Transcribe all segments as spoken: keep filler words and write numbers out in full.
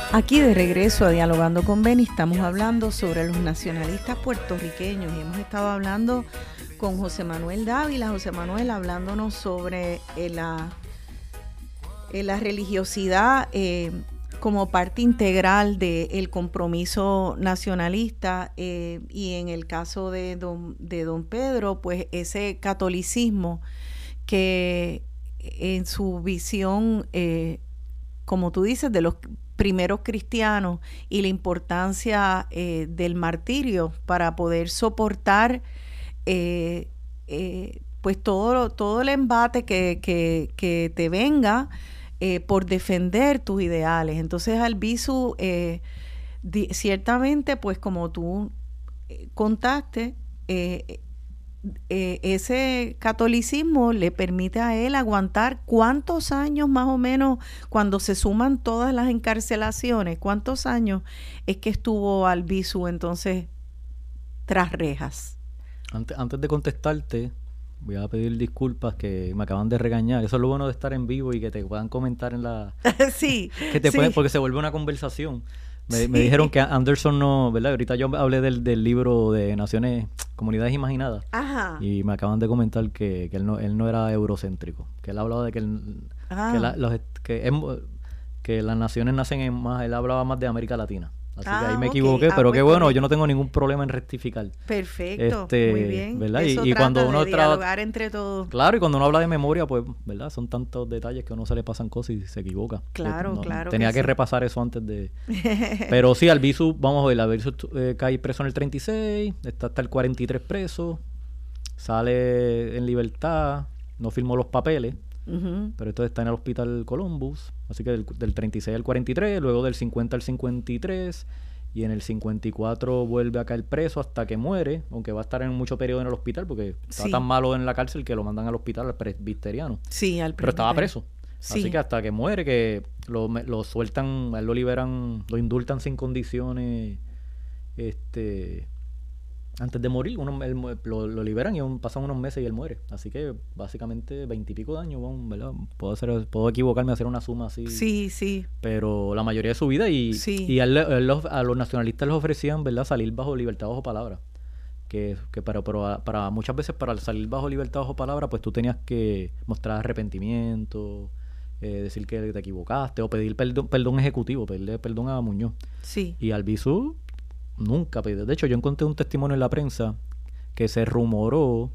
Aquí de regreso a Dialogando con Beni, estamos hablando sobre los nacionalistas puertorriqueños y hemos estado hablando con José Manuel Dávila. José Manuel hablándonos sobre eh, la, eh, la religiosidad eh, como parte integral del compromiso nacionalista eh, y en el caso de don, de don Pedro, pues ese catolicismo que en su visión, eh, como tú dices, de los primeros cristianos y la importancia eh, del martirio para poder soportar eh, eh, pues todo, todo el embate que, que, que te venga eh, por defender tus ideales. Entonces Albizu eh, di, ciertamente pues como tú eh, contaste, eh, Eh, ese catolicismo le permite a él aguantar cuántos años más o menos, cuando se suman todas las encarcelaciones, cuántos años es que estuvo Albizu entonces tras rejas. Antes, antes de contestarte, voy a pedir disculpas que me acaban de regañar. Eso es lo bueno de estar en vivo y que te puedan comentar en la... sí, que te sí. pueden, porque se vuelve una conversación. Me, sí. me dijeron que Anderson no, ¿verdad? Ahorita yo hablé del, del libro de Naciones, Comunidades Imaginadas. Ajá. Y me acaban de comentar que, que él, no, él no era eurocéntrico. Que él hablaba de que, él, ah. que, la, los, que, es, que las naciones nacen en más... Él hablaba más de América Latina. Así ah, que ahí me okay. equivoqué, pero ah, qué bueno, correcto. Yo no tengo ningún problema en rectificar. Perfecto, este, muy bien. ¿verdad? Eso y, y trata cuando uno de traba, dialogar entre todos. Claro, y cuando uno habla de memoria, pues, ¿verdad? Son tantos detalles que a uno se le pasan cosas y se equivoca. Claro, no, claro. Tenía que, que sí. repasar eso antes de... Pero sí, Albizu, vamos a ver, Albizu eh, cae preso en el treinta y seis, está hasta el cuarenta y tres preso, sale en libertad, no firmó los papeles. Uh-huh. Pero entonces está en el Hospital Columbus, así que del, del treinta y seis al cuarenta y tres, luego del cincuenta al cincuenta y tres, y en el cincuenta y cuatro vuelve a caer preso hasta que muere, aunque va a estar en mucho periodo en el hospital porque está sí. tan malo en la cárcel que lo mandan al hospital al presbiteriano. Sí, al Pero estaba preso. Sí. Así que hasta que muere, que lo, lo sueltan, a él lo liberan, lo indultan sin condiciones, este... antes de morir, uno, él, lo, lo liberan y un, pasan unos meses y él muere. Así que básicamente veintipico de años, ¿verdad? Puedo, hacer, puedo equivocarme, hacer una suma así. Sí, sí. Pero la mayoría de su vida y, sí. y a, él, a, los, a los nacionalistas les ofrecían, ¿verdad? Salir bajo libertad bajo palabra. Que, que para, para, para muchas veces para salir bajo libertad bajo palabra, pues tú tenías que mostrar arrepentimiento, eh, decir que te equivocaste o pedir perdón, perdón ejecutivo, pedirle perdón a Muñoz. Sí. Y Albizu nunca pidió. De hecho, yo encontré un testimonio en la prensa que se rumoró.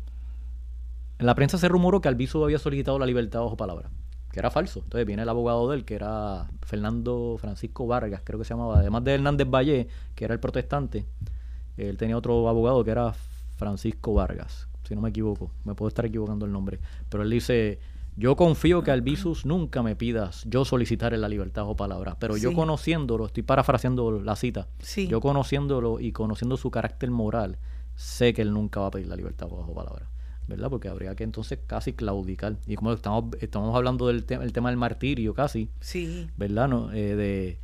En la prensa se rumoró que Albizu había solicitado la libertad bajo palabra, que era falso. Entonces viene el abogado de él, que era Fernando Francisco Vargas, creo que se llamaba, además de Hernández Valle, que era el protestante. Él tenía otro abogado que era Francisco Vargas, si no me equivoco. Me puedo estar equivocando el nombre. Pero él dice: yo confío que Albizu nunca me pidas yo solicitar la libertad bajo palabra, pero sí. yo conociéndolo, estoy parafraseando la cita, sí. yo conociéndolo y conociendo su carácter moral, sé que él nunca va a pedir la libertad bajo palabra, ¿verdad? Porque habría que entonces casi claudicar. Y como estamos estamos hablando del te- el tema del martirio casi, sí. ¿verdad? ¿No? Eh, de,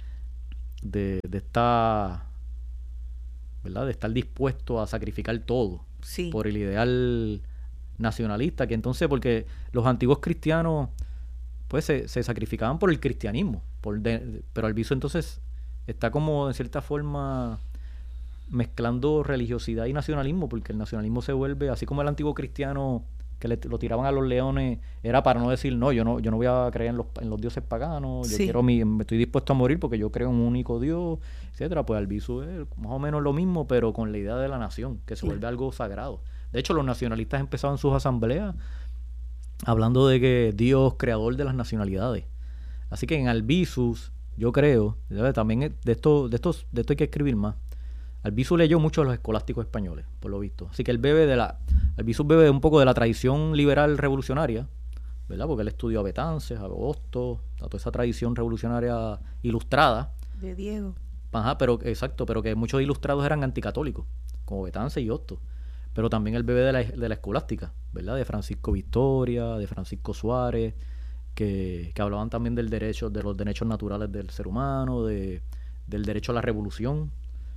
de, de esta... ¿verdad? De estar dispuesto a sacrificar todo sí. por el ideal nacionalista, que entonces, porque los antiguos cristianos pues se, se sacrificaban por el cristianismo, por de, pero Albizu entonces está como en cierta forma mezclando religiosidad y nacionalismo, porque el nacionalismo se vuelve, así como el antiguo cristiano que le, lo tiraban a los leones, era para no decir, no, yo no yo no voy a creer en los, en los dioses paganos, yo sí. quiero mi, estoy dispuesto a morir porque yo creo en un único Dios, etcétera. Pues Albizu es más o menos lo mismo, pero con la idea de la nación, que se sí. vuelve algo sagrado. De hecho, los nacionalistas empezaban sus asambleas hablando de que Dios, creador de las nacionalidades. Así que en Albizu, yo creo, también de esto, de estos, de esto hay que escribir más. Albizu leyó mucho a los escolásticos españoles, por lo visto. Así que él bebe de la, Albizu bebe un poco de la tradición liberal revolucionaria, ¿verdad? Porque él estudió a Betances, a Hostos, a toda esa tradición revolucionaria ilustrada. De Diego. Ajá, pero exacto, pero que muchos ilustrados eran anticatólicos, como Betances y Hostos. Pero también él bebe de la, de la escolástica, ¿verdad? De Francisco Victoria, de Francisco Suárez, que, que hablaban también del derecho, de los derechos naturales del ser humano, de, del derecho a la revolución.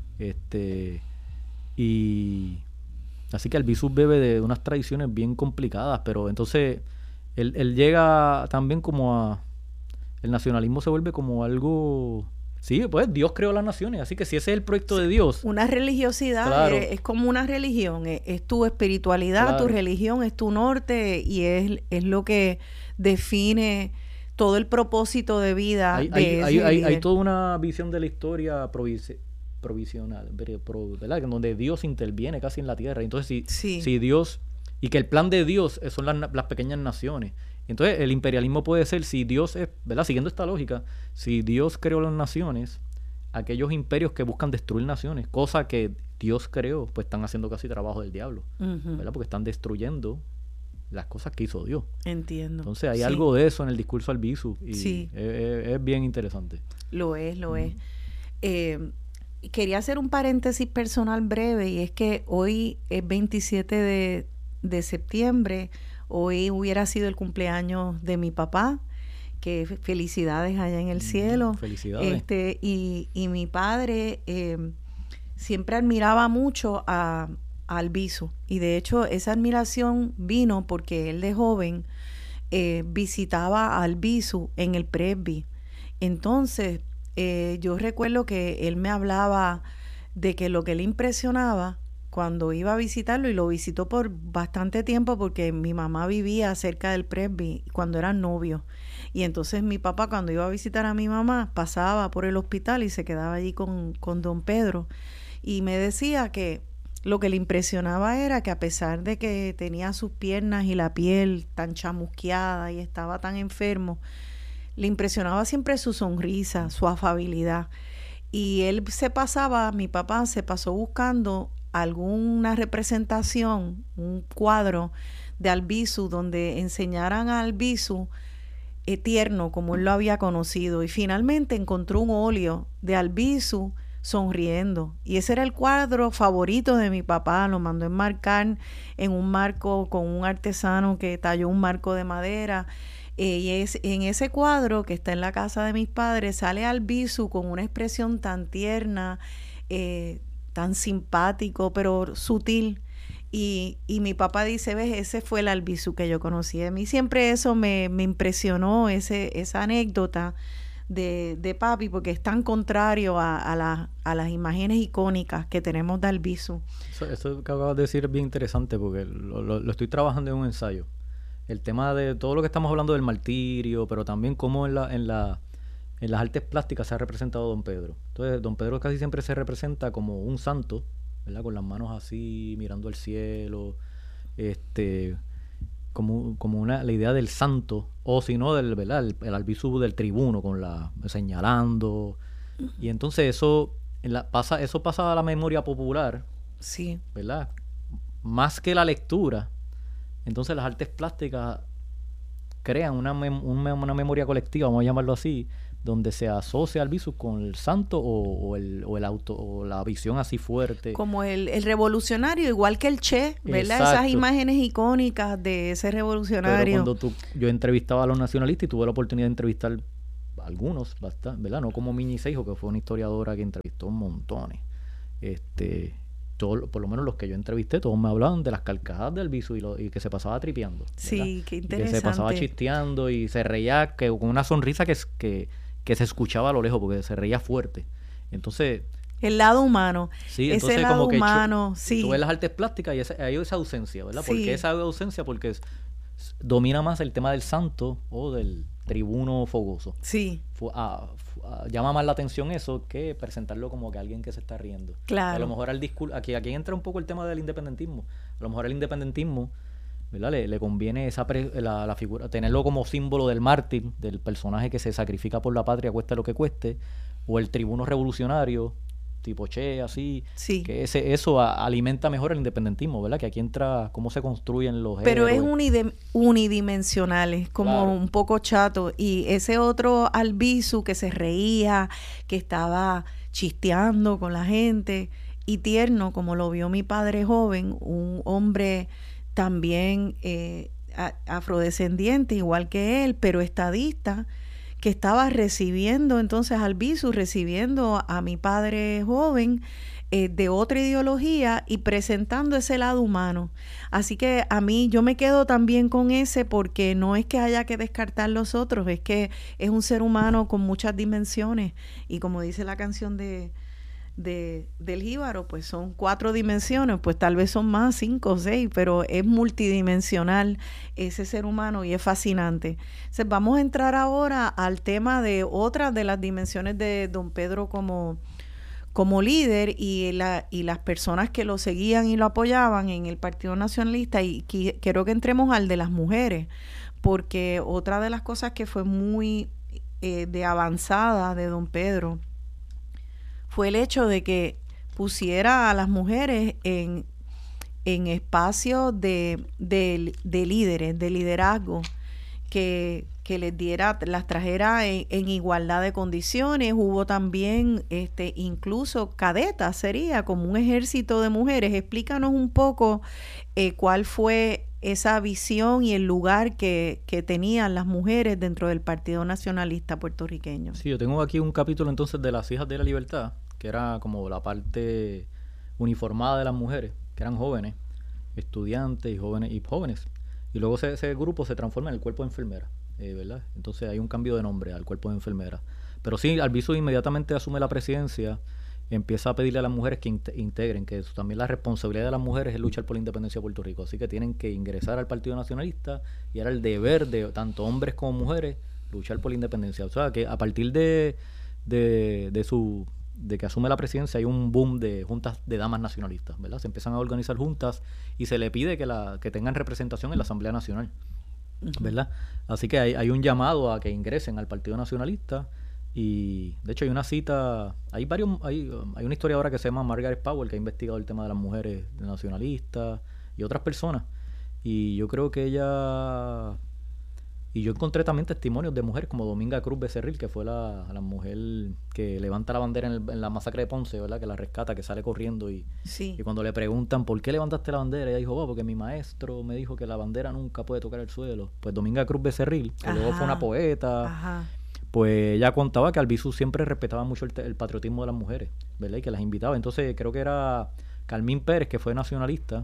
Este y así que Albizu bebe de unas tradiciones bien complicadas, pero entonces él, él llega también como a... El nacionalismo se vuelve como algo Sí, pues Dios creó las naciones, así que si ese es el proyecto de Dios. Una religiosidad claro. es, es como una religión, es, es tu espiritualidad, claro. tu religión, es tu norte y es, es lo que define todo el propósito de vida hay, de hay, ese hay, hay, líder. hay toda una visión de la historia provis provisional, ¿verdad? En donde Dios interviene casi en la tierra. Entonces, si, sí. si Dios, y que el plan de Dios son las, las pequeñas naciones. Entonces, el imperialismo puede ser, si Dios es, ¿verdad? Siguiendo esta lógica, si Dios creó las naciones, aquellos imperios que buscan destruir naciones, cosa que Dios creó, pues están haciendo casi trabajo del diablo, uh-huh. ¿verdad? Porque están destruyendo las cosas que hizo Dios. Entiendo. Entonces, hay sí. algo de eso en el discurso Albizu, y sí. es, es, es bien interesante. Lo es, lo uh-huh. es. Eh, quería hacer un paréntesis personal breve, y es que hoy es veintisiete de, de septiembre. Hoy hubiera sido el cumpleaños de mi papá, que felicidades allá en el cielo. Felicidades. Este, y, y mi padre eh, siempre admiraba mucho a, a Albizu. Y de hecho esa admiración vino porque él de joven eh, visitaba a Albizu en el Presby. Entonces eh, yo recuerdo que él me hablaba de que lo que le impresionaba cuando iba a visitarlo, y lo visitó por bastante tiempo porque mi mamá vivía cerca del Presby cuando eran novios. Y entonces mi papá, cuando iba a visitar a mi mamá, pasaba por el hospital y se quedaba allí con, con don Pedro. Y me decía que lo que le impresionaba era que a pesar de que tenía sus piernas y la piel tan chamusqueada y estaba tan enfermo, le impresionaba siempre su sonrisa, su afabilidad. Y él se pasaba, mi papá se pasó buscando alguna representación, un cuadro de Albizu donde enseñaran a Albizu eterno como él lo había conocido, y finalmente encontró un óleo de Albizu sonriendo, y ese era el cuadro favorito de mi papá. Lo mandó enmarcar en un marco con un artesano que talló un marco de madera, eh, y es, en ese cuadro que está en la casa de mis padres sale Albizu con una expresión tan tierna, eh, tan simpático, pero sutil. Y, y mi papá dice, ves, ese fue el Albizu que yo conocí. A mí siempre eso me, me impresionó, ese, esa anécdota de, de papi, porque es tan contrario a, a, la, a las imágenes icónicas que tenemos de Albizu. Eso, eso que acabas de decir es bien interesante, porque lo, lo, lo estoy trabajando en un ensayo. El tema de todo lo que estamos hablando del martirio, pero también cómo en la... En la En las artes plásticas se ha representado Don Pedro. Entonces, Don Pedro casi siempre se representa como un santo, ¿verdad? Con las manos así, mirando al cielo, este, como, como una, la idea del santo, o si no, del, ¿verdad? El, el Albizu del tribuno, con la señalando. Uh-huh. Y entonces eso, en la, pasa, eso pasa a la memoria popular, sí, ¿verdad? Más que la lectura. Entonces las artes plásticas crean una, mem- una, una memoria colectiva, vamos a llamarlo así, donde se asocia Albizu con el santo o, o, el, o el auto o la visión así fuerte. Como el, el revolucionario, igual que el Che, ¿verdad? Exacto. Esas imágenes icónicas de ese revolucionario. Pero cuando tú, yo entrevistaba a los nacionalistas y tuve la oportunidad de entrevistar a algunos, bastante, ¿verdad? No como Miñi Seijo, que fue una historiadora que entrevistó montones. Este, todo, por lo menos los que yo entrevisté, todos me hablaban de las carcajadas de Albizu y, lo, y que se pasaba tripeando. ¿verdad? Sí, qué interesante. Y que se pasaba chisteando y se reía que, con una sonrisa que, que, que se escuchaba a lo lejos porque se reía fuerte. Entonces... El lado humano. Sí, ese entonces lado como que humano, cho- sí. tú ves las artes plásticas y esa, hay esa ausencia, ¿verdad? ¿Por Sí. qué esa ausencia? Porque es, domina más el tema del santo o del tribuno fogoso. Sí. Fu- ah, fu- ah, llama más la atención eso que presentarlo como que alguien que se está riendo. Claro. A lo mejor al discurso, aquí, aquí entra un poco el tema del independentismo. A lo mejor el independentismo, ¿verdad? Le, le conviene esa pre- la, la figura, tenerlo como símbolo del mártir, del personaje que se sacrifica por la patria, cueste lo que cueste, o el tribuno revolucionario, tipo Che, así, Sí. que ese, eso a, alimenta mejor el independentismo, ¿verdad? Que aquí entra cómo se construyen los Pero héroes. es unide- unidimensional, es como Claro. un poco chato. Y ese otro Albizu que se reía, que estaba chisteando con la gente, y tierno, como lo vio mi padre joven, un hombre también eh, a- afrodescendiente, igual que él, pero estadista, que estaba recibiendo entonces Albizu, recibiendo a mi padre joven eh, de otra ideología y presentando ese lado humano. Así que a mí yo me quedo también con ese, porque no es que haya que descartar los otros, es que es un ser humano con muchas dimensiones, y como dice la canción de De, del jíbaro, pues son cuatro dimensiones, pues tal vez son más, cinco o seis, pero es multidimensional ese ser humano y es fascinante. Entonces vamos a entrar ahora al tema de otra de las dimensiones de don Pedro como, como líder y, la, y las personas que lo seguían y lo apoyaban en el Partido Nacionalista, y qui- quiero que entremos al de las mujeres, porque otra de las cosas que fue muy eh, de avanzada de don Pedro fue el hecho de que pusiera a las mujeres en, en espacios de, de, de líderes, de liderazgo, que, que les diera, las trajera en, en igualdad de condiciones. Hubo también este, incluso cadetas, sería como un ejército de mujeres. Explícanos un poco eh, cuál fue esa visión y el lugar que, que tenían las mujeres dentro del Partido Nacionalista puertorriqueño. Sí, yo tengo aquí un capítulo entonces de las Hijas de la Libertad, que era como la parte uniformada de las mujeres, que eran jóvenes, estudiantes y jóvenes y jóvenes. Y luego ese, ese grupo se transforma en el cuerpo de enfermeras, eh, ¿verdad? Entonces hay un cambio de nombre al cuerpo de enfermeras. Pero sí, Albizu inmediatamente asume la presidencia, empieza a pedirle a las mujeres que integren, que eso, también la responsabilidad de las mujeres es luchar por la independencia de Puerto Rico. Así que tienen que ingresar al Partido Nacionalista, y era el deber de tanto hombres como mujeres luchar por la independencia. O sea, que a partir de, de, de su de que asume la presidencia hay un boom de juntas de damas nacionalistas, ¿verdad? Se empiezan a organizar juntas y se le pide que la que tengan representación en la Asamblea Nacional, ¿verdad? Así que hay, hay un llamado a que ingresen al Partido Nacionalista. Y de hecho hay una cita, hay varios, hay, hay una historiadora que se llama Margaret Powell, que ha investigado el tema de las mujeres nacionalistas y otras personas, y yo creo que ella, y yo encontré también testimonios de mujeres como Dominga Cruz Becerril, que fue la, la mujer que levanta la bandera en, el, en la masacre de Ponce, ¿verdad? Que la rescata, que sale corriendo, y, sí. y cuando le preguntan ¿por qué levantaste la bandera? Ella dijo, oh, porque mi maestro me dijo que la bandera nunca puede tocar el suelo. Pues Dominga Cruz Becerril, que Ajá. luego fue una poeta. Ajá. Pues ella contaba que Albizu siempre respetaba mucho el, el patriotismo de las mujeres, ¿verdad? Y que las invitaba. Entonces creo que era Carmín Pérez, que fue nacionalista.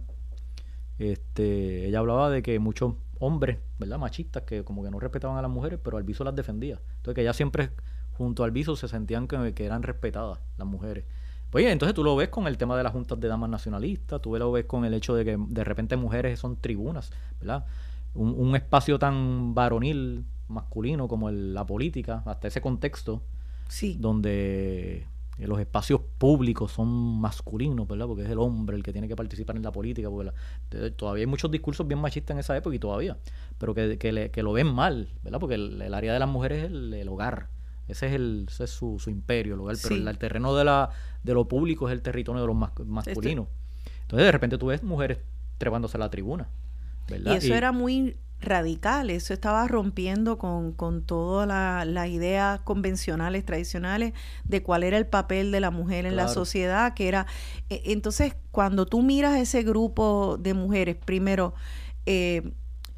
Este, ella hablaba de que muchos hombres, ¿verdad? Machistas, que como que no respetaban a las mujeres, pero Albizu las defendía. Entonces que ella siempre, junto a Albizu, se sentían que, que eran respetadas las mujeres. Pues entonces tú lo ves con el tema de las juntas de damas nacionalistas, tú lo ves con el hecho de que de repente mujeres son tribunas, ¿verdad? Un, un espacio tan varonil, masculino como el, la política, hasta ese contexto, sí. donde los espacios públicos son masculinos, ¿verdad? Porque es el hombre el que tiene que participar en la política, porque la, todavía hay muchos discursos bien machistas en esa época y todavía, pero que, que, le, que lo ven mal, ¿verdad? Porque el, el área de las mujeres es el, el hogar, ese es, el, ese es su, su imperio, el hogar, pero sí. el, el terreno de, la, de lo público es el territorio de los mas, masculinos. Este... Entonces de repente tú ves mujeres trepándose a la tribuna, ¿verdad? Y eso y, era muy radical, eso estaba rompiendo con, con todas la, las ideas convencionales, tradicionales, de cuál era el papel de la mujer en claro. la sociedad, que era... Eh, entonces, cuando tú miras ese grupo de mujeres, primero, eh,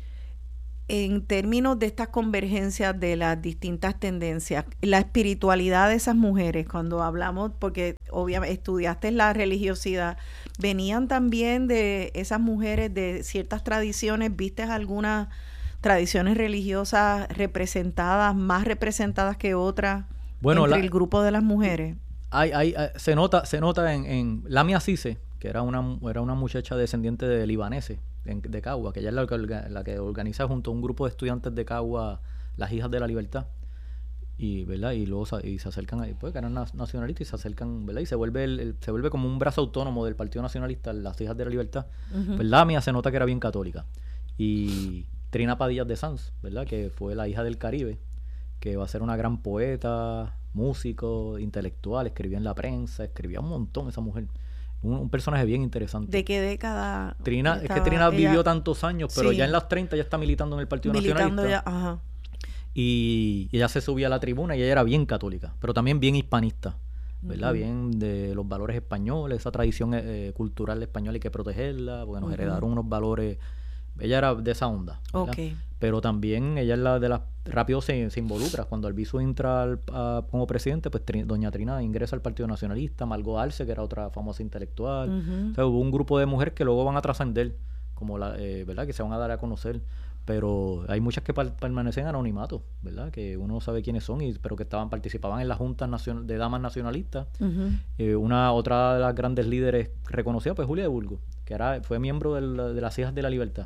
en términos de estas convergencias de las distintas tendencias, la espiritualidad de esas mujeres, cuando hablamos, porque obviamente estudiaste la religiosidad, venían también de esas mujeres de ciertas tradiciones, ¿viste algunas tradiciones religiosas representadas, más representadas que otras bueno, entre la, el grupo de las mujeres? Hay, hay, hay, se nota, se nota en, en Lamia Cisse, que era una, era una muchacha descendiente de libaneses, de Cagua, que ella es la que, la que organiza junto a un grupo de estudiantes de Cagua las Hijas de la Libertad, y verdad y luego y se acercan ahí, pues que eran nacionalistas, y se acercan, verdad y se vuelve el, el, se vuelve como un brazo autónomo del Partido Nacionalista, las Hijas de la Libertad. Uh-huh. Pues la mía se nota que era bien católica. Y Trina Padillas de Sanz, verdad que fue la hija del Caribe, que va a ser una gran poeta, músico, intelectual, escribía en la prensa, escribía un montón esa mujer. Un, un personaje bien interesante. ¿De qué década? Trina, es que Trina ella, vivió tantos años, pero sí. ya en las treinta ya está militando en el Partido militando Nacionalista. Ya, ajá. Y, y ella se subía a la tribuna y ella era bien católica, pero también bien hispanista, ¿verdad? Uh-huh. Bien de los valores españoles, esa tradición eh, cultural española hay que protegerla, porque nos uh-huh. heredaron unos valores ella era de esa onda, ¿verdad? Okay. Pero también ella es la de las... Rápido se, se involucra. Cuando Albizu entra al, a, como presidente, pues tri, doña Trina ingresa al Partido Nacionalista, Margot Arce, que era otra famosa intelectual. Uh-huh. O sea, hubo un grupo de mujeres que luego van a trascender, como la, eh, ¿verdad? Que se van a dar a conocer. Pero hay muchas que par, permanecen en anonimato, ¿verdad? Que uno no sabe quiénes son, y, pero que estaban participaban en las juntas nacion, de damas nacionalistas. Uh-huh. Eh, una otra de las grandes líderes reconocidas, pues Julia de Burgos, que era, fue miembro de, la, de las Hijas de la Libertad.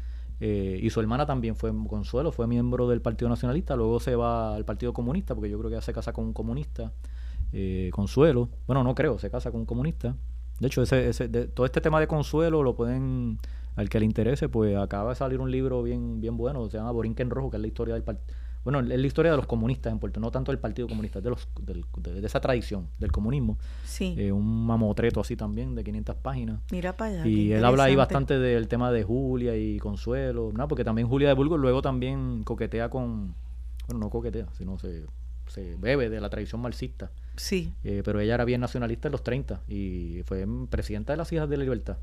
Eh, y su hermana también fue, Consuelo, fue miembro del Partido Nacionalista, luego se va al Partido Comunista, porque yo creo que ella se casa con un comunista, eh, Consuelo, bueno, no creo, se casa con un comunista. De hecho, ese, ese, de, todo este tema de Consuelo lo pueden, al que le interese, pues acaba de salir un libro bien, bien bueno, se llama Borinquen Rojo, que es la historia del partido. Bueno, es la historia de los comunistas en Puerto, no tanto del Partido Comunista, es de, los, del, de, de esa tradición del comunismo. Sí. Eh, un mamotreto así también, de quinientas páginas. Mira para allá. Y él habla ahí bastante del tema de Julia y Consuelo, ¿no? Porque también Julia de Burgos luego también coquetea con... Bueno, no coquetea, sino se, se bebe de la tradición marxista. Sí. Eh, pero ella era bien nacionalista en los treinta y fue presidenta de las Hijas de la Libertad.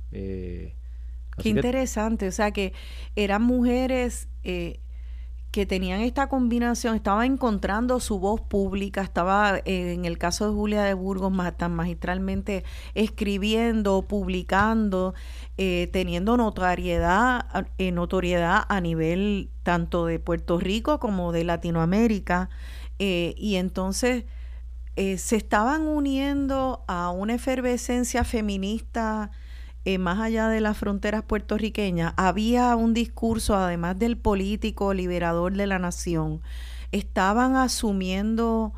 Eh, Qué interesante, que, o sea que eran mujeres... Eh, que tenían esta combinación, estaba encontrando su voz pública, estaba eh, en el caso de Julia de Burgos más, tan magistralmente escribiendo, publicando, eh, teniendo notoriedad, eh, notoriedad a nivel tanto de Puerto Rico como de Latinoamérica, eh, y entonces eh, se estaban uniendo a una efervescencia feminista. Eh, más allá de las fronteras puertorriqueñas, había un discurso, además del político liberador de la nación, estaban asumiendo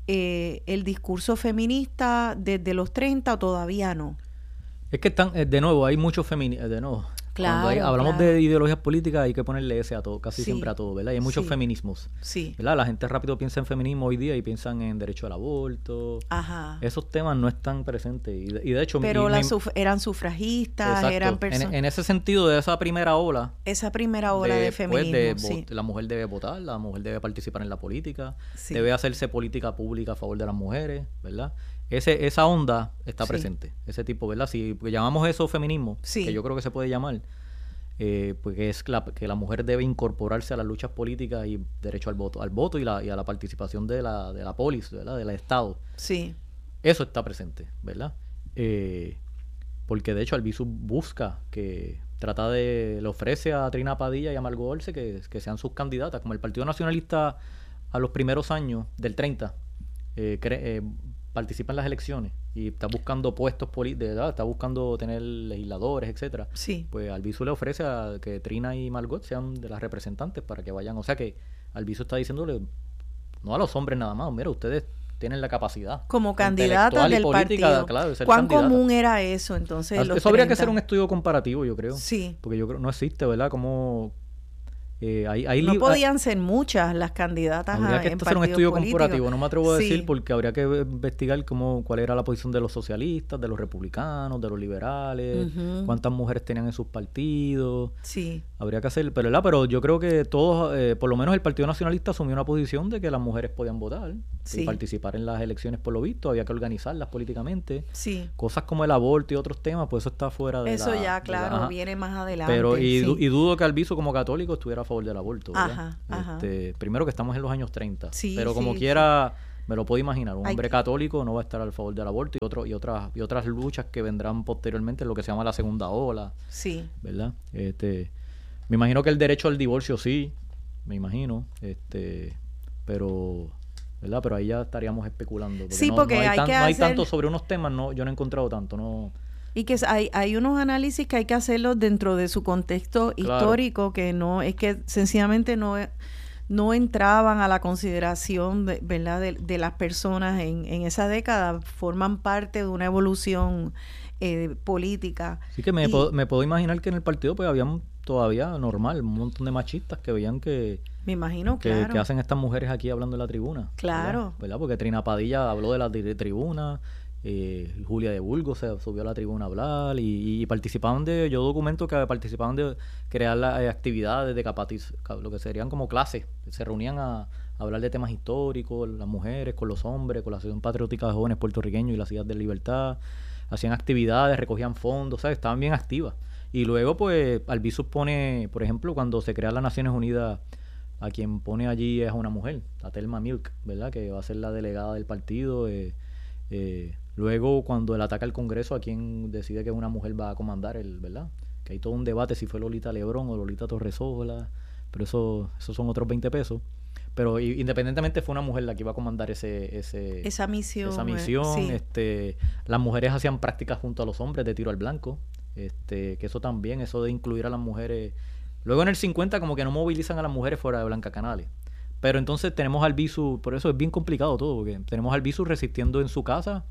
eh, el discurso feminista desde los treinta o todavía no. Es que están, de nuevo, hay muchos feminismos, de nuevo. Claro, Cuando hay, hablamos claro. de ideologías políticas, hay que ponerle ese a todo, casi sí. siempre a todo, ¿verdad? Y hay muchos sí. feminismos, sí. ¿verdad? La gente rápido piensa en feminismo hoy día y piensan en derecho al aborto. Ajá. Esos temas no están presentes y de, y de hecho... Pero y las me, suf- eran sufragistas, exacto. eran personas... En, en ese sentido, de esa primera ola... Esa primera ola de, de feminismo, pues, de, sí. La mujer debe votar, la mujer debe participar en la política, sí. debe hacerse política pública a favor de las mujeres, ¿verdad? Ese, esa onda está sí. presente, ese tipo, ¿verdad? Si llamamos eso feminismo, sí. que yo creo que se puede llamar, eh, porque es la, que la mujer debe incorporarse a las luchas políticas y derecho al voto, al voto y, la, y a la participación de la, de la polis, ¿verdad? Del Estado. Sí. Eso está presente, ¿verdad? Eh, porque de hecho Albizu busca que trata de, le ofrece a Trina Padilla y a Margot Arce que, que sean sus candidatas, como el Partido Nacionalista a los primeros años del treinta eh, cre, eh, participa en las elecciones y está buscando puestos políticos, está buscando tener legisladores, etcétera. Sí. Pues Albizu le ofrece a que Trina y Margot sean de las representantes para que vayan, o sea que Albizu está diciéndole no a los hombres nada más, mira, ustedes tienen la capacidad como candidatas del política, partido. Claro, de ser ¿Cuán candidata. común era eso entonces? Eso los habría treinta. que hacer un estudio comparativo, yo creo. Sí. Porque yo creo no existe, ¿verdad? Como eh, hay, hay no li- podían ser muchas las candidatas. Habría a, que en hacer un estudio políticos. comparativo. No me atrevo a sí. decir porque habría que investigar cómo cuál era la posición de los socialistas, de los republicanos, de los liberales, uh-huh. cuántas mujeres tenían en sus partidos. Sí. Habría que hacer, pero, ¿verdad? Pero yo creo que todos, eh, por lo menos el Partido Nacionalista asumió una posición de que las mujeres podían votar sí. y participar en las elecciones por lo visto. Había que organizarlas políticamente. Sí. Cosas como el aborto y otros temas, pues eso está fuera de eso la... ya, claro, la, viene más adelante. Pero y, sí. y dudo que Albizu como católico estuviera a favor del aborto, ¿verdad? Ajá, ajá. Este, primero que estamos en los años treinta, sí, pero como sí, quiera, sí. me lo puedo imaginar, un Hay hombre que... católico no va a estar a favor del aborto y, otro, y, otras, y otras luchas que vendrán posteriormente, lo que se llama la segunda ola, sí. ¿verdad? Este, me imagino que el derecho al divorcio sí, me imagino, este, pero... ¿verdad? Pero ahí ya estaríamos especulando. Porque sí, no, porque no hay, hay tan, que no hay hacer... tanto sobre unos temas, no, yo no he encontrado tanto, no... Y que hay, hay unos análisis que hay que hacerlos dentro de su contexto claro. histórico, que no, es que sencillamente no, no entraban a la consideración de, ¿verdad? De, de las personas en, en esa década, forman parte de una evolución eh, política. Sí que me, y, puedo, me puedo imaginar que en el partido pues habían todavía normal, un montón de machistas que veían que... Me imagino, que, claro. que hacen estas mujeres aquí hablando en la tribuna. Claro. ¿verdad? ¿verdad? Porque Trina Padilla habló de la de tribuna, eh, Julia de Burgos se subió a la tribuna a hablar y, y participaban de, yo documento que participaban de crear las eh, actividades de capatiz, lo que serían como clases, se reunían a, a hablar de temas históricos, las mujeres con los hombres, con la Asociación Patriótica de Jóvenes Puertorriqueños y las Ciudad de Libertad, hacían actividades, recogían fondos, ¿sabes? Estaban bien activas. Y luego, pues, Albizu pone, por ejemplo, cuando se crea las Naciones Unidas, a quien pone allí es una mujer, a Thelma Milk, ¿verdad? Que va a ser la delegada del partido. Eh, eh, luego, cuando él ataca al Congreso, a quien decide que una mujer va a comandar, el, ¿verdad? Que hay todo un debate si fue Lolita Lebrón o Lolita Torresola, pero eso, esos son otros veinte pesos. Pero independientemente fue una mujer la que iba a comandar ese, ese esa misión. Esa misión. Eh, sí. este, las mujeres hacían prácticas junto a los hombres de tiro al blanco. Este, que eso también, eso de incluir a las mujeres. Luego en el cincuenta como que no movilizan a las mujeres fuera de Blanca Canales. Pero entonces tenemos a Albizu, por eso es bien complicado todo, porque tenemos a Albizu resistiendo en su casa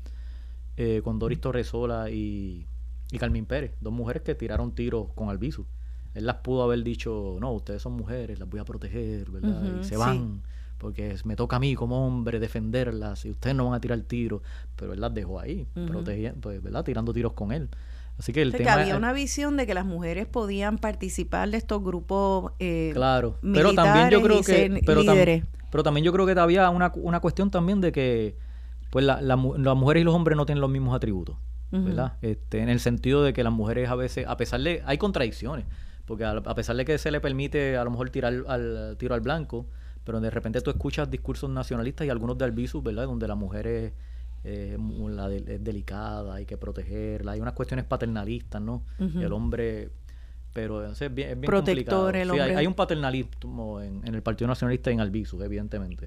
eh, con Doris Torresola y, y Carmín Pérez, dos mujeres que tiraron tiros con Albizu. Él las pudo haber dicho, no, ustedes son mujeres, las voy a proteger, ¿verdad? Uh-huh, y se van, sí. Porque me toca a mí como hombre defenderlas y ustedes no van a tirar tiros. Pero él las dejó ahí, uh-huh. protegiendo, pues, ¿verdad? Tirando tiros con él. Así que el o sea, tema que había es, una visión de que las mujeres podían participar de estos grupos eh, claro, pero también yo creo que pero, líderes. Tam, pero también yo creo que había una, una cuestión también de que pues la, la, las mujeres y los hombres no tienen los mismos atributos, uh-huh. ¿verdad? Este, en el sentido de que las mujeres a veces, a pesar de, hay contradicciones, porque a, a pesar de que se le permite a lo mejor tirar al, al tiro al blanco, pero de repente tú escuchas discursos nacionalistas y algunos de Albizu, ¿verdad? Donde la mujer es Eh, la de, es delicada, hay que protegerla, hay unas cuestiones paternalistas, ¿no? Uh-huh. El hombre, pero o sea, es bien, es bien protector, complicado. El sí, hombre... hay, hay un paternalismo en, en el Partido Nacionalista y en Albizu, evidentemente.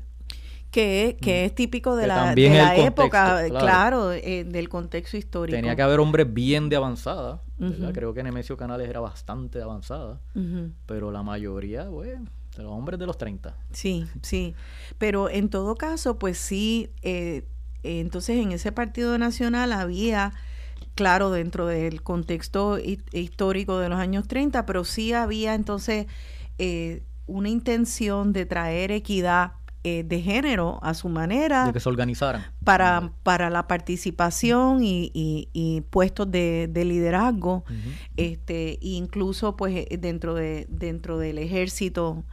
Que, que es típico de que la, de la época, contexto, claro, claro eh, del contexto histórico. Tenía que haber hombres bien de avanzada, ¿verdad? Uh-huh. Creo que Nemesio Canales era bastante de avanzada, uh-huh. pero la mayoría, bueno, de los hombres de los treinta. Sí, sí, pero en todo caso, pues sí, eh, entonces en ese Partido Nacional había, claro, dentro del contexto histórico de los años treinta, pero sí había entonces eh, una intención de traer equidad eh, de género a su manera. De que se organizaran. Para, para la participación y, y, y puestos de, de liderazgo, uh-huh. este, incluso pues dentro, de, dentro del ejército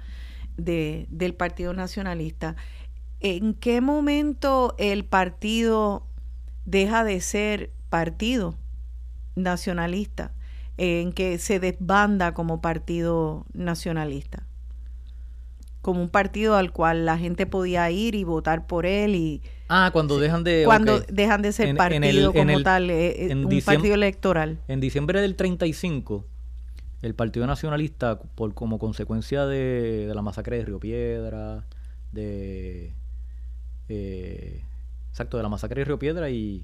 de, del Partido Nacionalista. ¿En qué momento el partido deja de ser partido nacionalista? ¿En que se desbanda como partido nacionalista? Como un partido al cual la gente podía ir y votar por él y... Ah, cuando dejan de... Cuando okay. dejan de ser en, partido en el, como en el, tal, eh, un diciembre, partido electoral. En diciembre del treinta y cinco, el Partido Nacionalista, por como consecuencia de, de la masacre de Río Piedra, de... Eh, exacto, de la masacre de Río Piedra y,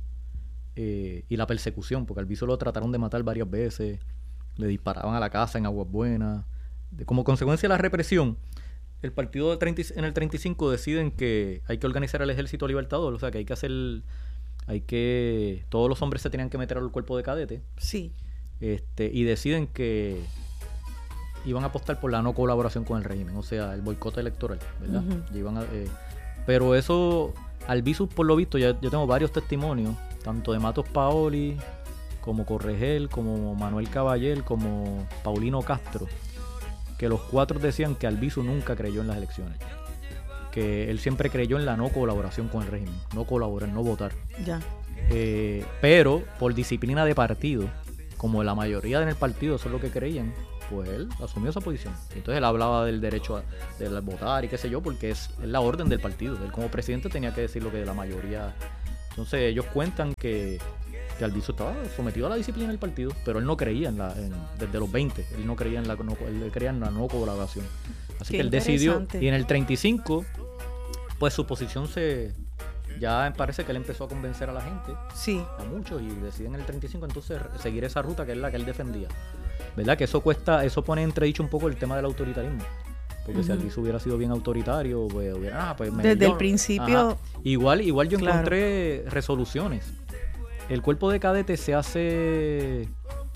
eh, y la persecución, porque al Albizu lo trataron de matar varias veces, le disparaban a la casa en Aguas Buenas. De, como consecuencia de la represión, el partido de treinta, en el treinta y cinco deciden que hay que organizar el ejército libertador, o sea que hay que hacer, hay que, todos los hombres se tenían que meter al cuerpo de cadete. Sí. Este, y deciden que iban a apostar por la no colaboración con el régimen, o sea, el boicot electoral, ¿verdad? Uh-huh. Y iban a, eh, Pero eso, Albizu, por lo visto, ya yo tengo varios testimonios, tanto de Matos Paoli, como Corregel, como Manuel Caballel, como Paulino Castro, que los cuatro decían que Albizu nunca creyó en las elecciones. Que él siempre creyó en la no colaboración con el régimen, no colaborar, no votar. Ya. Eh, pero, por disciplina de partido, como la mayoría en el partido eso es lo que creían, pues él asumió esa posición. Entonces él hablaba del derecho a de votar y qué sé yo, porque es, es la orden del partido. Él como presidente tenía que decir lo que la mayoría... Entonces ellos cuentan que, que Albizu estaba sometido a la disciplina del partido, pero él no creía en la... En, desde los veinte, él no creía en la no, él creía en la no colaboración. Así qué que él decidió... Y en el treinta y cinco, pues su posición se... Ya parece que él empezó a convencer a la gente. Sí. A muchos, y deciden en el treinta y cinco entonces seguir esa ruta que es la que él defendía. ¿Verdad? Que eso cuesta, eso pone entredicho un poco el tema del autoritarismo. Porque uh-huh. si Albizu hubiera sido bien autoritario, pues hubiera, ah, pues me, desde yo, el principio. Ajá. Igual, igual yo claro. encontré resoluciones. El cuerpo de cadetes se hace,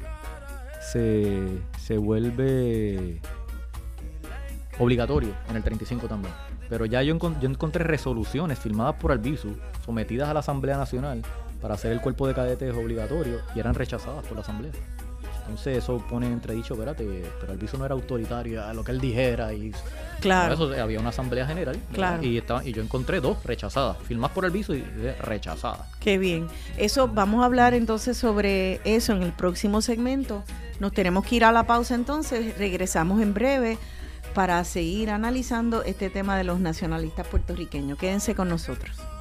se, se vuelve obligatorio en el treinta y cinco también. Pero ya yo, encont- yo encontré resoluciones firmadas por Albizu, sometidas a la Asamblea Nacional para hacer el cuerpo de cadetes obligatorio, y eran rechazadas por la Asamblea. Entonces eso pone en entredicho, espérate, pero Albizu no era autoritario a lo que él dijera. Y claro. Por eso había una Asamblea General, claro. y, estaba, y yo encontré dos rechazadas, firmadas por Albizu y rechazadas. Qué bien. Eso, vamos a hablar entonces sobre eso en el próximo segmento Nos tenemos que ir a la pausa entonces, regresamos en breve para seguir analizando este tema de los nacionalistas puertorriqueños. Quédense con nosotros.